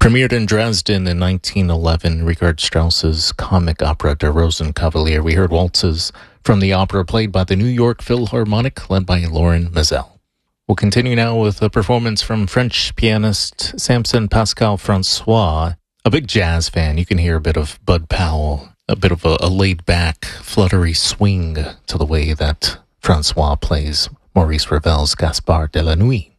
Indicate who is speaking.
Speaker 1: Premiered in Dresden in 1911, Richard Strauss's comic opera Der Rosenkavalier. We heard waltzes from the opera played by the New York Philharmonic, led by Lauren Mazel. We'll continue now with a performance from French pianist Samson Pascal Francois. A big jazz fan, you can hear a bit of Bud Powell, a bit of a laid-back, fluttery swing to the way that Francois plays Maurice Ravel's Gaspard de la Nuit.